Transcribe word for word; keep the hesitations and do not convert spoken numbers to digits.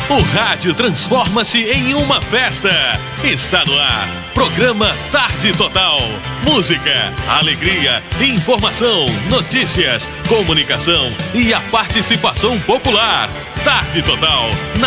O rádio transforma-se em uma festa. Está no ar. Programa Tarde Total. Música, alegria, informação, notícias, comunicação e a participação popular. Tarde Total. Na